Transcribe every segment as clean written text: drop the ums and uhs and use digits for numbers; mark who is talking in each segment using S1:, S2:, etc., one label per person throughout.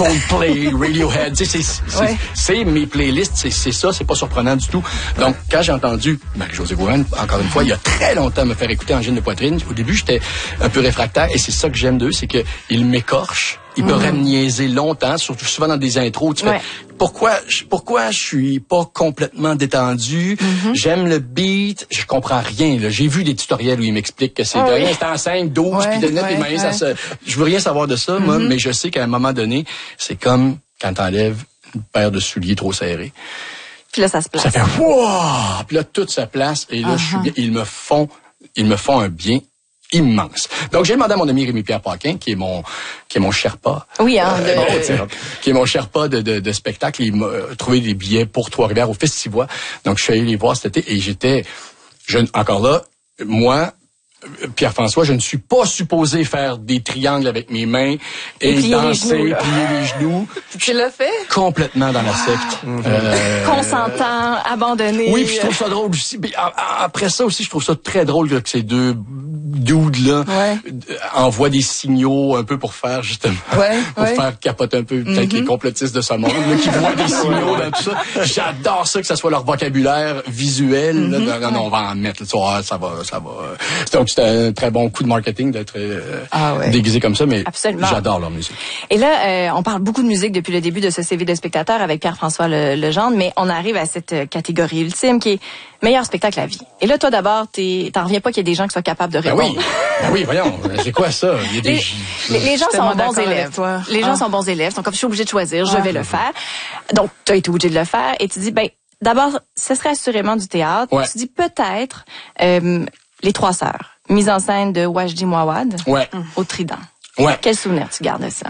S1: Coldplay, Radiohead, c'est mes playlists, c'est ça, c'est pas surprenant du tout. Donc, quand j'ai entendu Marie-Josée Gourand, encore une fois, il y a très longtemps, me faire écouter Angine de poitrine, au début, j'étais un peu réfractaire, et c'est ça que j'aime d'eux, c'est qu'ils m'écorchent. Ils peuvent me niaiser longtemps, surtout souvent dans des intros. Tu fais, pourquoi je suis pas complètement détendu? J'aime le beat, je comprends rien. Là. J'ai vu des tutoriels où ils m'expliquent que c'est de rien, c'est en 5, 12, puis de mettre les mains, ça se... Je veux rien savoir de ça, moi, mais je sais qu'à un moment donné, c'est comme quand t'enlèves une paire de souliers trop serrés.
S2: Puis là, ça se place.
S1: Ça fait wow! Puis là, tout se place, et là, je suis bien. Ils me font un bien immense. Donc, j'ai demandé à mon ami Rémi-Pierre Paquin, qui est mon Sherpa.
S2: Oui, hein.
S1: Qui est mon Sherpa de spectacle. Il m'a trouvé des billets pour Trois-Rivières au Festivois. Donc, je suis allé les voir cet été et encore là, moi, Pierre-François, je ne suis pas supposé faire des triangles avec mes mains et danser, plier les genoux.
S2: Tu l'as fait?
S1: Complètement dans la secte.
S2: Consentant, abandonné.
S1: Oui, puis je trouve ça drôle aussi. Après ça aussi, je trouve ça très drôle que ces deux dudes-là envoient des signaux un peu pour faire, justement, pour faire capoter un peu peut-être les complotistes de ce monde, là, qui voient des signaux dans tout ça. J'adore ça, que ça soit leur vocabulaire visuel. Là, non, on va en mettre. Là, ça va. Donc, c'était un très bon coup de marketing d'être déguisé comme ça, mais j'adore leur musique.
S2: Et là, on parle beaucoup de musique depuis le début de ce CV de spectateur avec Pierre-François Legendre, mais on arrive à cette catégorie ultime qui est meilleur spectacle à vie. Et là, toi, d'abord, t'en reviens pas qu'il y ait des gens qui soient capables de répondre.
S1: Oui, voyons. C'est quoi ça? Il y a
S2: les gens sont bons élèves. Les gens sont bons élèves. Donc, comme je suis obligée de choisir, je vais le faire. Donc, tu as été obligé de le faire et tu dis, d'abord, ce serait assurément du théâtre. Tu dis peut-être Les Trois Sœurs. Mise en scène de Wajdi Mouawad au Trident. Quel souvenir tu gardes de ça?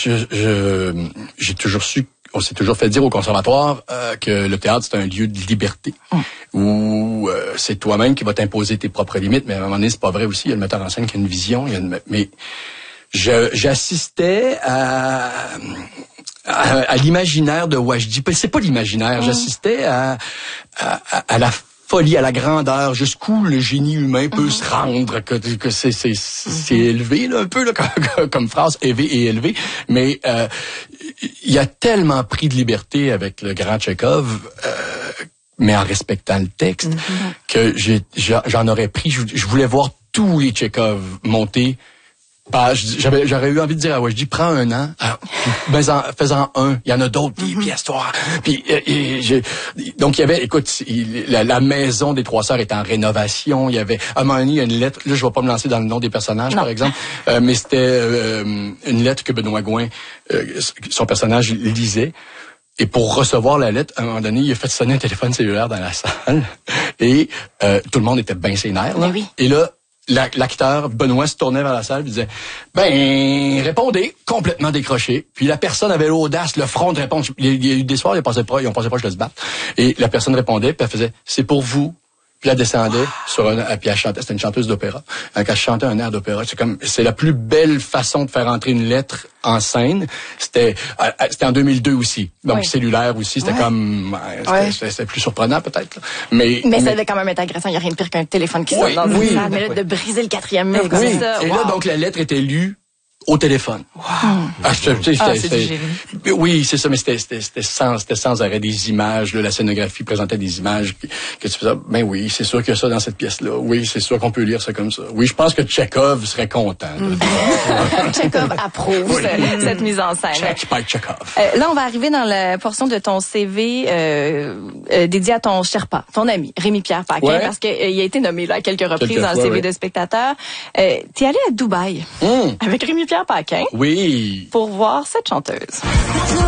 S2: J'ai toujours su, on s'est toujours fait dire au conservatoire que le théâtre, c'est un lieu de liberté où c'est toi-même qui vas t'imposer tes propres limites, mais à un moment donné, c'est pas vrai aussi. Il y a le metteur en scène qui a une vision. Mais j'assistais à l'imaginaire de Wajdi. C'est pas l'imaginaire, j'assistais à la folie, à la grandeur, jusqu'où le génie humain peut se rendre, que c'est élevé, là, un peu, là, comme phrase, élevé, mais il a tellement pris de liberté avec le grand Tchekhov, mais en respectant le texte, que j'en aurais pris, je voulais voir tous les Tchekhov monter. J'aurais eu envie de dire à Wajdi, prends un an, faisant un. Il y en a d'autres, des pièces, toi. Puis, donc il y avait, écoute, la maison des Trois Sœurs est en rénovation. Il y avait, à un moment donné, il y a une lettre. Là, je vais pas me lancer dans le nom des personnages, par exemple, mais c'était une lettre que Benoît Gouin, son personnage, lisait. Et pour recevoir la lettre, à un moment donné, il a fait sonner un téléphone cellulaire dans la salle. Et tout le monde était bien sénère, là. Et là, l'acteur Benoît se tournait vers la salle et disait répondez, complètement décroché. Puis la personne avait l'audace, le front de répondre. Il y a eu des soirs, ils pensaient pas que je se batte. Et la personne répondait, puis elle faisait c'est pour vous. Puis elle descendait puis elle chantait, c'était une chanteuse d'opéra. Elle chantait un air d'opéra. C'est la plus belle façon de faire entrer une lettre en scène. C'était en 2002 aussi. Donc cellulaire aussi, c'était c'était plus surprenant peut-être. Là. Mais ça devait quand même être agressant. Il n'y a rien de pire qu'un téléphone qui sonne dans une salle. Mais là, de briser le 4e mur comme ça.
S1: Et là, donc, la lettre était lue au téléphone.
S2: C'est du génie.
S1: Oui, c'est ça, mais c'était sans arrêt des images. Là, la scénographie présentait des images que tu faisais. Oui, c'est sûr qu'il y a ça dans cette pièce-là. Oui, c'est sûr qu'on peut lire ça comme ça. Oui, je pense que Tchekhov serait content.
S2: Tchekhov approuve cette mise en scène.
S1: Tchekhov.
S2: Là, on va arriver dans la portion de ton CV dédié à ton Sherpa, ton ami, Rémi-Pierre Paquin, parce qu'il a été nommé là à quelques reprises dans le CV de spectateur. T'es allé à Dubaï avec Rémi-Pierre Paquin.
S1: Oui.
S2: Pour voir cette chanteuse.